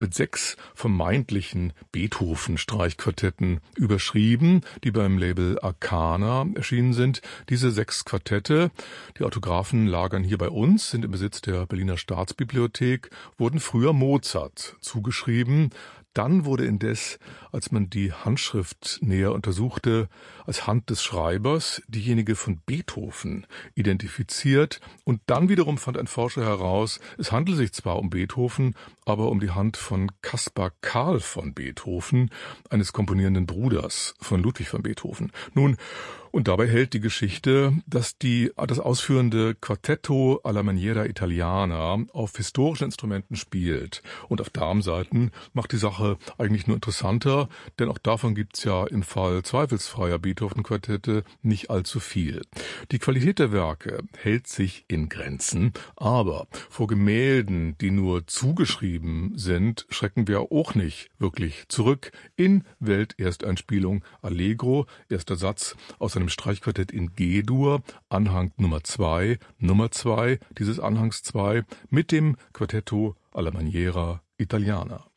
mit 6 vermeintlichen Beethoven-Streichquartetten überschrieben, die beim Label Arcana erschienen sind. Diese 6 Quartette, die Autographen lagern hier bei uns, sind im Besitz der Berliner Staatsbibliothek, wurden früher Mozart zugeschrieben. Dann wurde indes, als man die Handschrift näher untersuchte, als Hand des Schreibers diejenige von Beethoven identifiziert. Und dann wiederum fand ein Forscher heraus, es handelt sich zwar um Beethoven, aber um die Hand von Caspar Karl von Beethoven, eines komponierenden Bruders von Ludwig von Beethoven. Nun, und dabei hält die Geschichte, dass das ausführende Quartetto alla maniera italiana auf historischen Instrumenten spielt. Und auf Darmsaiten macht die Sache eigentlich nur interessanter, denn auch davon gibt's ja im Fall zweifelsfreier Beethoven-Quartette nicht allzu viel. Die Qualität der Werke hält sich in Grenzen, aber vor Gemälden, die nur zugeschrieben sind, schrecken wir auch nicht wirklich zurück. In Weltersteinspielung Allegro, erster Satz aus einem Streichquartett in G-Dur, Anhang Nummer 2, dieses Anhangs 2 mit dem Quartetto alla maniera italiana.